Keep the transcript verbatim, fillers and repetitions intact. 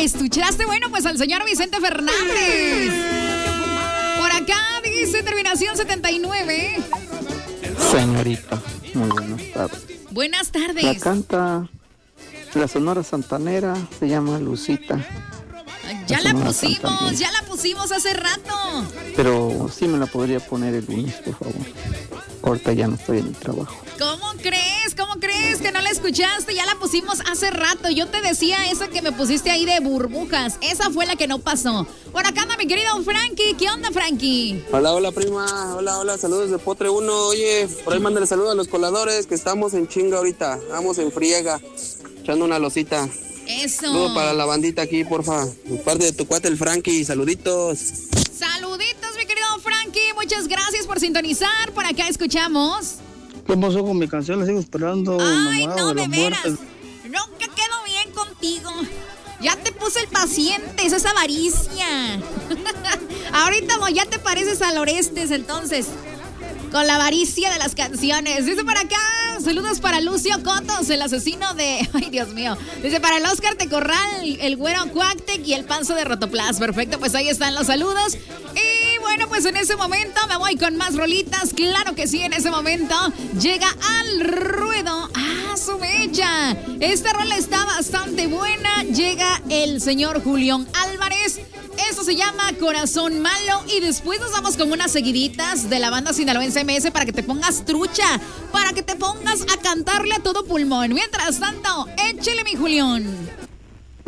¿Escuchaste? Bueno, pues al señor Vicente Fernández. Por acá dice terminación setenta y nueve. Señorita, muy buenas tardes. Buenas tardes. La canta la Sonora Santanera, se llama Lucita. Ya la, la pusimos, Santanera. ya la pusimos hace rato. Pero sí me la podría poner el lunes, por favor. Ahorita ya no estoy en el trabajo. ¿Cómo crees? ¿Cómo crees que no la escuchaste? Ya la pusimos hace rato. Yo te decía esa que me pusiste ahí de burbujas. Esa fue la que no pasó. Por acá anda mi querido Frankie. ¿Qué onda, Frankie? Hola, hola, prima. Hola, hola. Saludos de Potre uno. Oye, por ahí mándale saludos a los coladores que estamos en chinga ahorita. Vamos en friega, echando una losita. Eso. Saludos para la bandita aquí, porfa. De parte de tu cuate el Frankie. Saluditos. Saluditos, mi querido Frankie. Muchas gracias por sintonizar. Por acá escuchamos. ¿Qué pasó con mi canción? La sigo esperando. Ay, nomás, no, de de la veras. muerte. Nunca quedo bien contigo. Ya te puse el paciente, esa es avaricia. Ahorita mo, ya te pareces al Orestes, entonces. Con la avaricia de las canciones. Dice por acá, saludos para Lucio Cotos, el asesino de... Ay, Dios mío. Dice para el Oscar Tecorral, el güero Cuactec y el panzo de Rotoplas. Perfecto, pues ahí están los saludos. Y bueno, pues en ese momento me voy con más rolitas. Claro que sí, en ese momento llega al ruedo a su mecha. Esta rola está bastante buena. Llega el señor Julián Álvarez. Esto se llama Corazón Malo. Y después nos vamos con unas seguiditas de la banda sinaloense M S para que te pongas trucha, para que te pongas a cantarle a todo pulmón. Mientras tanto, échele mi Julián.